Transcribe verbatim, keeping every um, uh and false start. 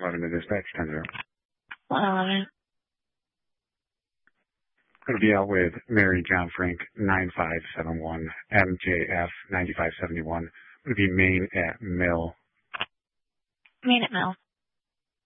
eleven to dispatch, ten zero. one eleven. Going to be out with Mary John Frank, nine five seven one, M J F, ninety-five seventy-one. Going to be Maine at Mill. Maine at Mill.